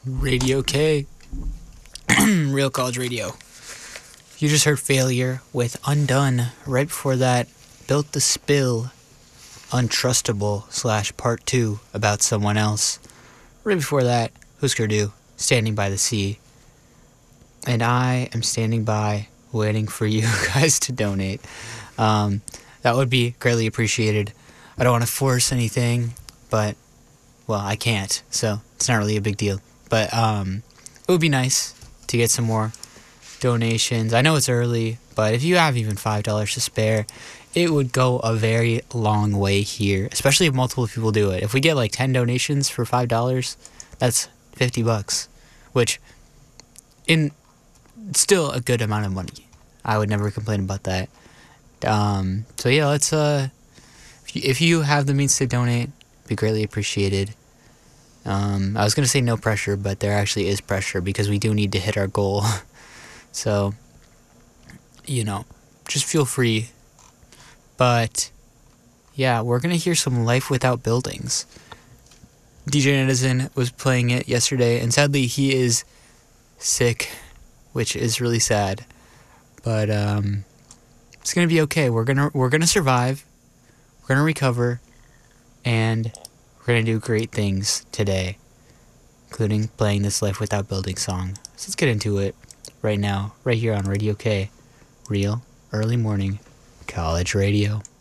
Radio K. Real College Radio. You just heard Failure with Undone. Right before that, Built the Spill, Untrustable / Part 2 about someone else. Right before that, Husker Du, Standing by the Sea. And I am standing by waiting for you guys to donate. That would be greatly appreciated. I don't want to force anything, but, well, I can't, so it's not really a big deal. But it would be nice to get some more donations. I know it's early, but if you have even $5 to spare, it would go a very long way here, especially if multiple people do it. If we get like 10 donations for $5, that's $50, which in still a good amount of money. I would never complain about that. So yeah, let's if you have the means to donate, it'd be greatly appreciated. I was gonna say no pressure, but there actually is pressure because we do need to hit our goal. So, just feel free. But yeah, we're gonna hear some Life Without Buildings. DJ Netizen was playing it yesterday, and sadly he is sick, which is really sad. But it's gonna be okay. We're gonna survive. We're gonna recover, and we're gonna do great things today, including playing this Life Without Buildings song. So let's get into it right now, right here on Radio K, real early morning college radio.